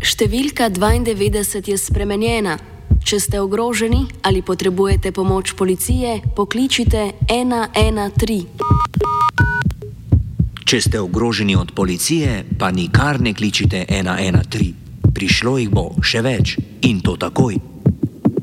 Številka 92 je spremenjena. Če ste ogroženi ali potrebujete pomoč policije, pokličite 113. Če ste ogroženi od policije, pa nikar ne kličite 113. Prišlo jih bo še več in to takoj.